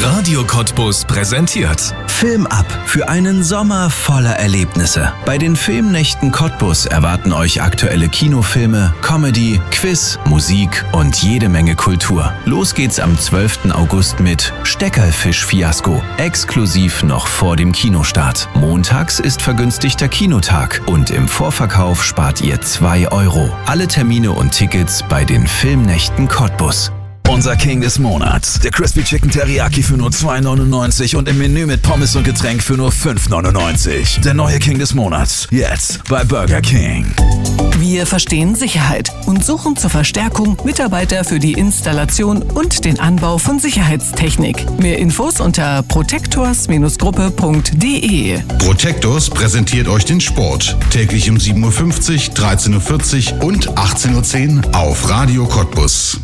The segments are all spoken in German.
Radio Cottbus präsentiert Film ab für einen Sommer voller Erlebnisse. Bei den Filmnächten Cottbus erwarten euch aktuelle Kinofilme, Comedy, Quiz, Musik und jede Menge Kultur. Los geht's am 12. August mit Steckerlfisch-Fiasko, exklusiv noch vor dem Kinostart. Montags ist vergünstigter Kinotag und im Vorverkauf spart ihr 2 €. Alle Termine und Tickets bei den Filmnächten Cottbus. Unser King des Monats. Der Crispy Chicken Teriyaki für nur 2,99 und im Menü mit Pommes und Getränk für nur 5,99. Der neue King des Monats. Jetzt bei Burger King. Wir verstehen Sicherheit und suchen zur Verstärkung Mitarbeiter für die Installation und den Anbau von Sicherheitstechnik. Mehr Infos unter protectors-gruppe.de. Protectors präsentiert euch den Sport. Täglich um 7:50 Uhr, 13:40 Uhr und 18:10 Uhr auf Radio Cottbus.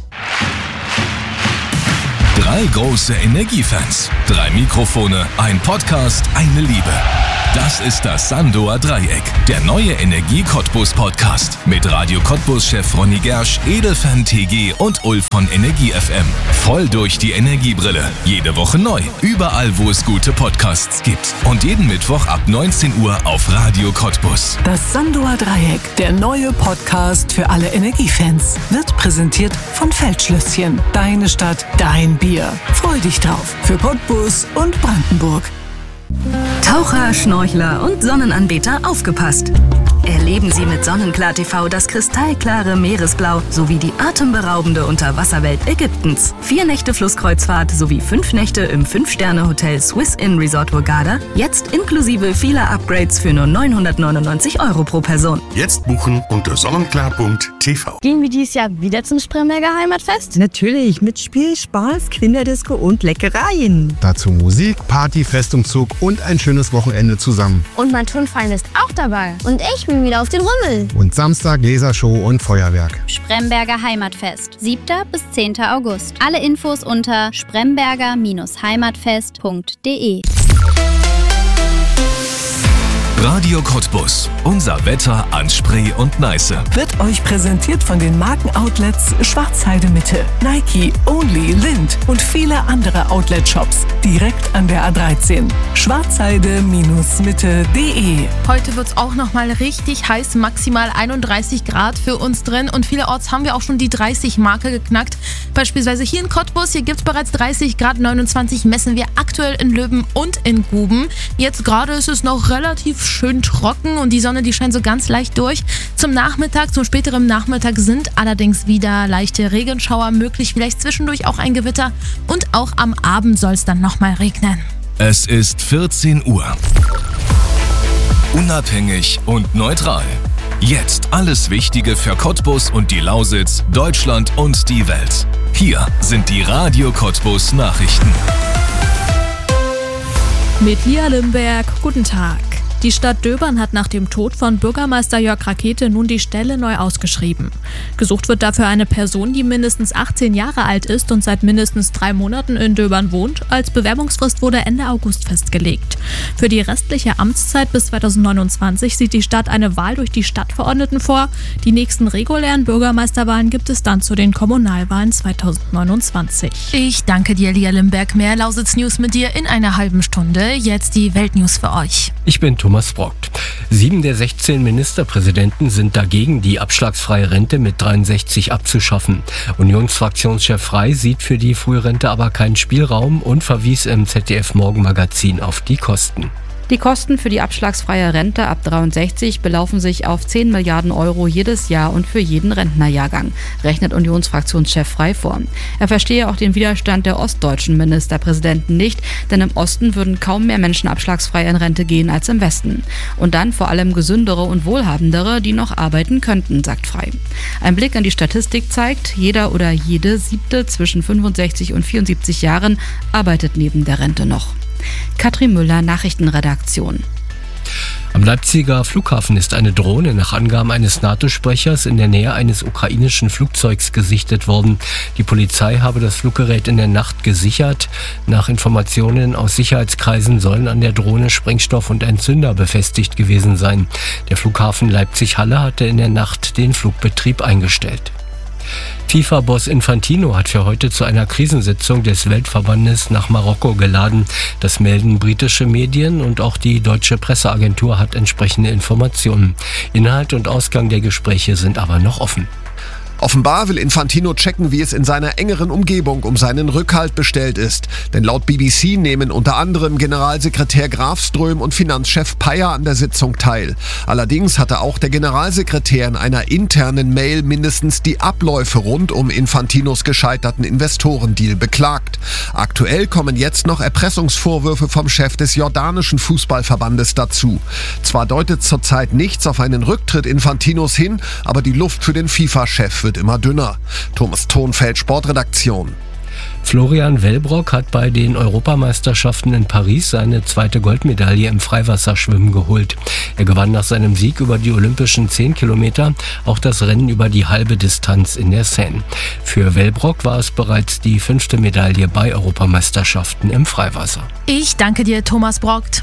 3 große Energiefans, 3 Mikrofone, ein Podcast, eine Liebe. Das ist das Sandoer Dreieck, der neue Energie-Cottbus-Podcast. Mit Radio Cottbus-Chef Ronny Gersch, Edelfan TG und Ulf von Energie FM. Voll durch die Energiebrille. Jede Woche neu. Überall, wo es gute Podcasts gibt. Und jeden Mittwoch ab 19 Uhr auf Radio Cottbus. Das Sandoer Dreieck, der neue Podcast für alle Energiefans, wird präsentiert von Feldschlösschen. Deine Stadt, dein Bier. Freu dich drauf. Für Cottbus und Brandenburg. Taucher, Schnorchler und Sonnenanbeter, aufgepasst! Erleben Sie mit Sonnenklar TV das kristallklare Meeresblau sowie die atemberaubende Unterwasserwelt Ägyptens. 4 Nächte Flusskreuzfahrt sowie 5 Nächte im 5-Sterne-Hotel Swiss Inn Resort Hurghada. Jetzt inklusive vieler Upgrades für nur 999 € pro Person. Jetzt buchen unter sonnenklar.tv. Gehen wir dieses Jahr wieder zum Spremberger Heimatfest? Natürlich, mit Spiel, Spaß, Kinderdisco und Leckereien. Dazu Musik, Party, Festumzug und ein schönes Wochenende zusammen. Und mein Turnverein ist auch dabei. Und ich bin wieder auf den Rummel. Und Samstag Lasershow und Feuerwerk. Spremberger Heimatfest, 7. bis 10. August. Alle Infos unter spremberger-heimatfest.de. Radio Cottbus. Unser Wetter an Spree und Neiße. Wird euch präsentiert von den Markenoutlets Schwarzheide Mitte, Nike, Only, Lind und viele andere Outlet-Shops direkt an der A13. Schwarzheide-mitte.de. Heute wird es auch nochmal richtig heiß, maximal 31 Grad für uns drin und vielerorts haben wir auch schon die 30-Marke geknackt. Beispielsweise hier in Cottbus, hier gibt es bereits 30 Grad, 29 messen wir aktuell in Löben und in Guben. Jetzt gerade ist es noch relativ schön trocken und die Sonne, die scheint so ganz leicht durch. Zum späteren Nachmittag sind allerdings wieder leichte Regenschauer möglich, vielleicht zwischendurch auch ein Gewitter und auch am Abend soll es dann nochmal regnen. Es ist 14 Uhr. Unabhängig und neutral. Jetzt alles Wichtige für Cottbus und die Lausitz, Deutschland und die Welt. Hier sind die Radio Cottbus Nachrichten. Mit Lia Limberg, guten Tag. Die Stadt Döbern hat nach dem Tod von Bürgermeister Jörg Rakete nun die Stelle neu ausgeschrieben. Gesucht wird dafür eine Person, die mindestens 18 Jahre alt ist und seit mindestens 3 Monaten in Döbern wohnt. Als Bewerbungsfrist wurde Ende August festgelegt. Für die restliche Amtszeit bis 2029 sieht die Stadt eine Wahl durch die Stadtverordneten vor. Die nächsten regulären Bürgermeisterwahlen gibt es dann zu den Kommunalwahlen 2029. Ich danke dir, Lia Limberg. Mehr Lausitz News mit dir in einer halben Stunde. Jetzt die Weltnews für euch. Ich bin Thomas Brockt. 7 der 16 Ministerpräsidenten sind dagegen, die abschlagsfreie Rente mit 63 abzuschaffen. Unionsfraktionschef Frey sieht für die Frührente aber keinen Spielraum und verwies im ZDF-Morgenmagazin auf die Kosten. Die Kosten für die abschlagsfreie Rente ab 63 belaufen sich auf 10 Milliarden € jedes Jahr und für jeden Rentnerjahrgang, rechnet Unionsfraktionschef Frey vor. Er verstehe auch den Widerstand der ostdeutschen Ministerpräsidenten nicht, denn im Osten würden kaum mehr Menschen abschlagsfrei in Rente gehen als im Westen. Und dann vor allem gesündere und wohlhabendere, die noch arbeiten könnten, sagt Frey. Ein Blick in die Statistik zeigt, jeder oder jede 7. zwischen 65 und 74 Jahren arbeitet neben der Rente noch. Katrin Müller, Nachrichtenredaktion. Am Leipziger Flughafen ist eine Drohne nach Angaben eines NATO-Sprechers in der Nähe eines ukrainischen Flugzeugs gesichtet worden. Die Polizei habe das Fluggerät in der Nacht gesichert. Nach Informationen aus Sicherheitskreisen sollen an der Drohne Sprengstoff und ein Zünder befestigt gewesen sein. Der Flughafen Leipzig-Halle hatte in der Nacht den Flugbetrieb eingestellt. FIFA-Boss Infantino hat für heute zu einer Krisensitzung des Weltverbandes nach Marokko geladen. Das melden britische Medien und auch die deutsche Presseagentur hat entsprechende Informationen. Inhalt und Ausgang der Gespräche sind aber noch offen. Offenbar will Infantino checken, wie es in seiner engeren Umgebung um seinen Rückhalt bestellt ist. Denn laut BBC nehmen unter anderem Generalsekretär Grafström und Finanzchef Payer an der Sitzung teil. Allerdings hatte auch der Generalsekretär in einer internen Mail mindestens die Abläufe rund um Infantinos gescheiterten Investorendeal beklagt. Aktuell kommen jetzt noch Erpressungsvorwürfe vom Chef des jordanischen Fußballverbandes dazu. Zwar deutet zurzeit nichts auf einen Rücktritt Infantinos hin, aber die Luft für den FIFA-Chef wird immer dünner. Thomas Thonfeld, Sportredaktion. Florian Wellbrock hat bei den Europameisterschaften in Paris seine zweite Goldmedaille im Freiwasserschwimmen geholt. Er gewann nach seinem Sieg über die olympischen 10 Kilometer auch das Rennen über die halbe Distanz in der Seine. Für Wellbrock war es bereits die 5. Medaille bei Europameisterschaften im Freiwasser. Ich danke dir, Thomas Brockt.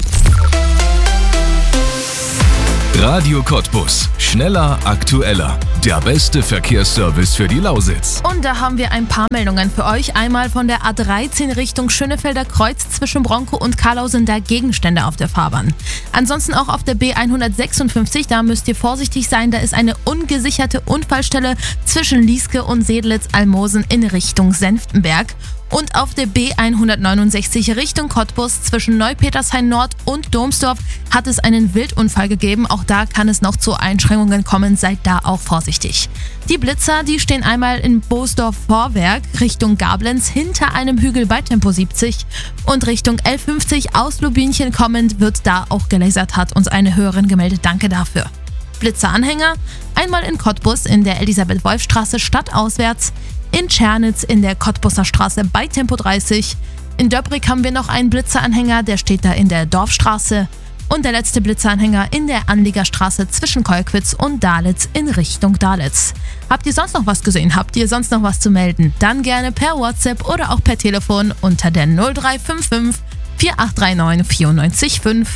Radio Cottbus. Schneller, aktueller. Der beste Verkehrsservice für die Lausitz. Und da haben wir ein paar Meldungen für euch. Einmal von der A13 Richtung Schönefelder Kreuz. Zwischen Bronkow und Karlau sind da Gegenstände auf der Fahrbahn. Ansonsten auch auf der B156. Da müsst ihr vorsichtig sein. Da ist eine ungesicherte Unfallstelle zwischen Lieske und Sedlitz-Almosen in Richtung Senftenberg. Und auf der B169 Richtung Cottbus zwischen Neupetershain Nord und Domsdorf hat es einen Wildunfall gegeben. Auch da kann es noch zu Einschränkungen kommen, seid da auch vorsichtig. Die Blitzer, die stehen einmal in Boosdorf-Vorwerk Richtung Gablenz hinter einem Hügel bei Tempo 70 und Richtung L50 aus Lubinchen kommend wird da auch gelasert, hat uns eine Hörerin gemeldet. Danke dafür. Blitzeranhänger, einmal in Cottbus in der Elisabeth-Wolf-Straße stadtauswärts, in Tschernitz in der Cottbuser Straße bei Tempo 30. In Döbrig haben wir noch einen Blitzeranhänger, der steht da in der Dorfstraße. Und der letzte Blitzeranhänger in der Anliegerstraße zwischen Kolkwitz und Dalitz in Richtung Dalitz. Habt ihr sonst noch was gesehen? Habt ihr sonst noch was zu melden? Dann gerne per WhatsApp oder auch per Telefon unter der 0355 4839 945.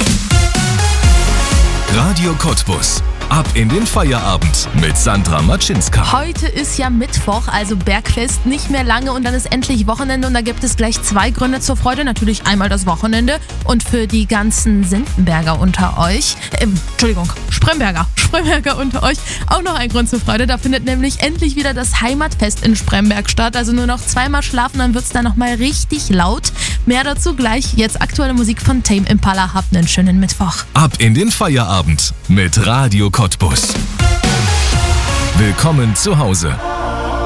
Radio Cottbus. Ab in den Feierabend mit Sandra Matschinska. Heute ist ja Mittwoch, also Bergfest, nicht mehr lange und dann ist endlich Wochenende und da gibt es gleich 2 Gründe zur Freude. Natürlich einmal das Wochenende und für die ganzen Senftenberger unter euch, Spremberger unter euch, auch noch ein Grund zur Freude. Da findet nämlich endlich wieder das Heimatfest in Spremberg statt. Also nur noch 2-mal schlafen, dann wird es da nochmal richtig laut. Mehr dazu gleich. Jetzt aktuelle Musik von Tame Impala. Habt einen schönen Mittwoch. Ab in den Feierabend mit Radio Cottbus. Willkommen zu Hause.